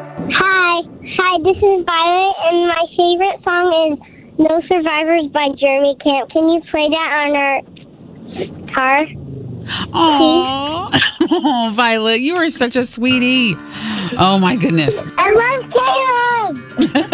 Hi. Hi, this is Violet, and my favorite song is No Survivors by Jeremy Camp. Can you play that on our car? Aww. Oh, Violet, you are such a sweetie. Oh, my goodness. I love Caleb!